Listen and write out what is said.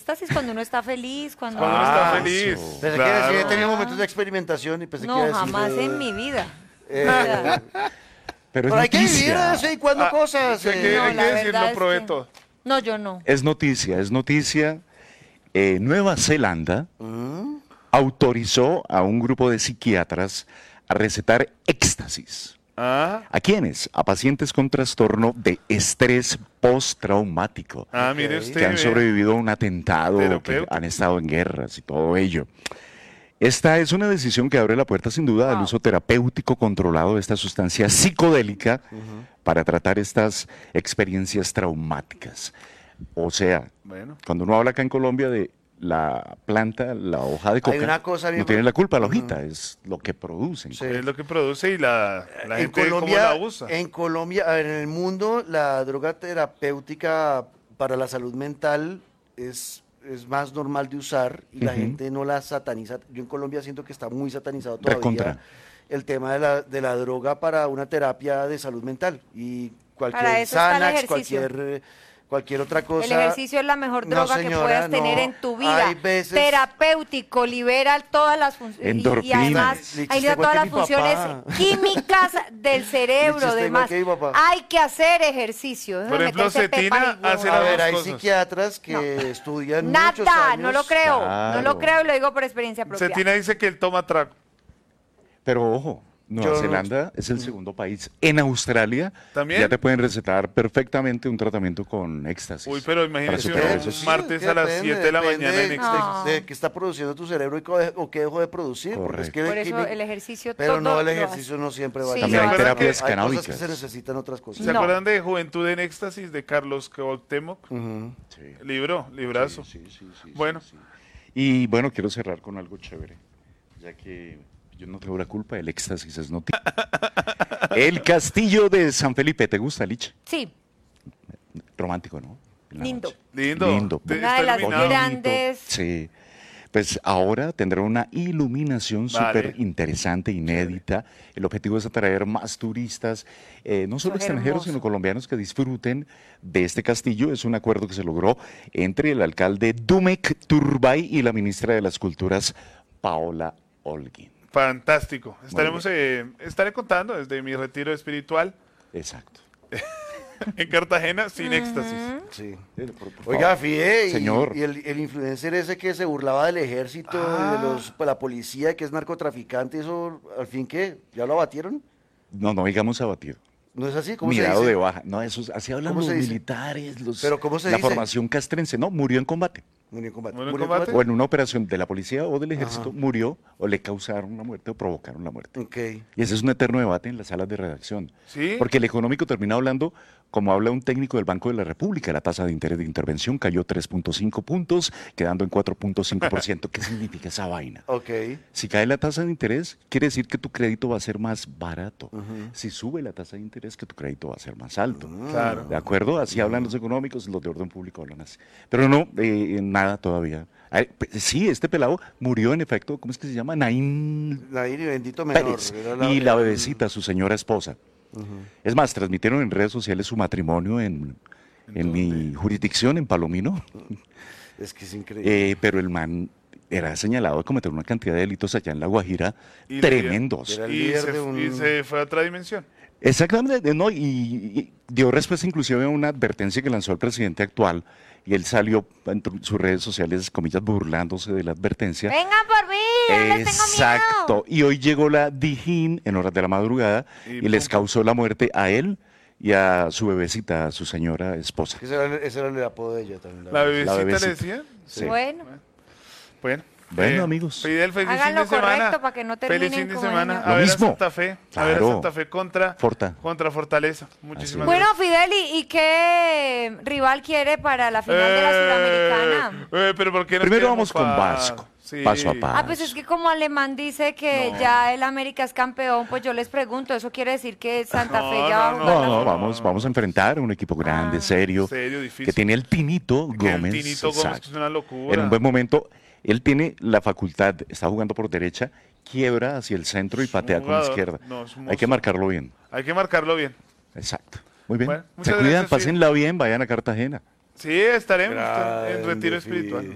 éxtasis cuando uno está feliz, cuando Cuando uno uno está está... feliz. Pensé que Claro. decía, he tenido momentos de experimentación y pensé que iba a No, decir, jamás en mi vida. eh, Pero es pero hay que vivir de noticia. vez en cuando cosas. Hay que, No, hay que la decir, verdad no es probé que- todo. No, yo no. Es noticia, es noticia. Nueva Zelanda autorizó a un grupo de psiquiatras a recetar éxtasis. Ah, ¿A quiénes? A pacientes con trastorno de estrés postraumático, mire Ok. usted. que han vea. sobrevivido a un atentado, que Terapeuta. han estado en guerras y todo ello. Esta es una decisión que abre la puerta sin duda al Wow. uso terapéutico controlado de esta sustancia psicodélica para tratar estas experiencias traumáticas. O sea, Bueno. cuando uno habla acá en Colombia de la planta, la hoja de coca, una cosa bien no tiene la culpa la hojita, es lo que producen. Sí. Es lo que produce y la En gente cómo Colombia, la usa. en Colombia, a ver, en el mundo, la droga terapéutica para la salud mental es más normal de usar y la Ujú. gente no la sataniza. Yo en Colombia siento que está muy satanizado todavía Recontra. el tema de la droga para una terapia de salud mental. Y Para cualquier eso está el Xanax, cualquier cualquier otra cosa. El ejercicio es la mejor No, droga que señora, puedas tener no. en tu vida. Hay veces- Terapéutico, libera todas las funciones. Y Endorfinas. además, Le ahí hiciste libera todas igual las que mi funciones papá. químicas del cerebro. Le hiciste igual Demás. que mi papá. Hay que hacer ejercicio. Deja Por de ejemplo, meterse pepa Cetina y huevo. hace A las ver, dos hay cosas. psiquiatras que estudian muchos Nada, años. no lo creo. No Claro. lo creo y lo digo por experiencia propia. Cetina dice que él toma trago. Pero ojo, Nueva Yo- Zelanda es el segundo país. En Australia ¿También? ya te pueden recetar perfectamente un tratamiento con éxtasis. Uy, pero para imagínese superar uno esos- un martes es que a las depende, 7 de la depende mañana en de- éxtasis. No. de qué está produciendo tu cerebro y o qué dejó de producir. Porque es que Por eso químico- el ejercicio Pero todo no, el lo ejercicio no siempre va a Sí, También hay lo hace. terapias Hay cosas canábicas. que se necesitan otras cosas. ¿Se No. acuerdan de Juventud en Éxtasis de Carlos Cuauhtémoc? Ujú. Sí. Librazo. Sí, sí, sí, sí, Bueno. sí. Y bueno, quiero cerrar con algo chévere, ya que yo no tengo la culpa, el éxtasis es noticia. El castillo de San Felipe, ¿te gusta, Lich? Sí, Romántico, ¿no? En la Lindo. noche. Lindo. Lindo. Te- una está de las iluminado. grandes. Sí. Pues ahora tendrá una iluminación Vale. súper interesante, inédita. El objetivo es atraer más turistas, no solo es extranjeros, hermoso. sino colombianos que disfruten de este castillo. Es un acuerdo que se logró entre el alcalde Dumek Turbay y la ministra de las Culturas, Paola Holguín. Fantástico. Estaré contando desde mi retiro espiritual Exacto. en Cartagena sin éxtasis. Sí. Por Oiga, favor. Fide, Señor. y el influencer ese que se burlaba del ejército y de la policía, que es narcotraficante, ¿eso al fin qué? ¿Ya lo abatieron? No, no digamos abatido. ¿No es así? ¿Cómo Mirado se dice? de baja. No, eso, así hablan ¿Cómo los se dice? militares, ¿Pero cómo se la dice? formación castrense. No, murió en combate. Murió en combate. ¿Murió en ¿Murió en combate? O en una operación de la policía o del ejército, murió o le causaron la muerte o provocaron la muerte. Ok. Y ese es un eterno debate en las salas de redacción. ¿Sí? Porque el económico termina hablando como habla un técnico del Banco de la República. La tasa de interés de intervención cayó 3.5 puntos, quedando en 4.5%. ¿Qué significa esa vaina? Ok. Si cae la tasa de interés, quiere decir que tu crédito va a ser más barato. Si sube la tasa de interés, que tu crédito va a ser más alto. Claro. ¿De acuerdo? Así hablan los económicos, los de orden público hablan así. Pero no, nada todavía. Sí, este pelado murió en efecto, ¿cómo es que se llama? Naín Nair y bendito menor. Pérez. Era Y la bebecita, su señora esposa. Es más, transmitieron en redes sociales su matrimonio en mi jurisdicción, en Palomino. Es que es increíble. Pero el man era señalado de cometer una cantidad de delitos allá en La Guajira Y tremendos. Era el Y líder se, de un- y se fue a otra dimensión. Exactamente, no, y dio respuesta inclusive a una advertencia que lanzó el presidente actual, y él salió en sus redes sociales, comillas, burlándose de la advertencia. Vengan por mí, no les tengo miedo. Exacto, y hoy llegó la Dijín en horas de la madrugada Y y les pum, pum. causó la muerte a él y a su bebecita, a su señora esposa. Ese era el apodo de ella también. ¿La bebecita, bebecita. le decía? Sí. Bueno, Bueno, amigos. Fidel, feliz Hagan fin de lo semana. correcto para que no Feliz terminen fin de como semana. niños. A Lo ver mismo. a Santa Fe. A ver a Claro. Santa Fe contra Fortaleza. Muchísimas Así es. bueno, Fidel, ¿y qué rival quiere para la final de la Suramericana? Pero ¿por qué nos Primero quedamos vamos con Vasco, paso a paso. Ah, pues es que como Alemán dice que ya el América es campeón, pues yo les pregunto, ¿eso quiere decir que Santa Fe ya va a jugar No, la no, final? vamos a enfrentar a un equipo grande, serio, Serio, difícil. que tiene el Tinito Que el Gómez. Tinito Gómez, exacto. que es una locura. En un buen momento, él tiene la facultad, está jugando por derecha, quiebra hacia el centro y patea con la jugador. izquierda. No, es un Hay que monstruo. marcarlo bien. Hay que marcarlo bien. Exacto. Muy bien. Bueno, Se muchas cuidan, gracias, pásenla bien, vayan a Cartagena. Sí, estaremos en Grande, retiro Fidel. espiritual.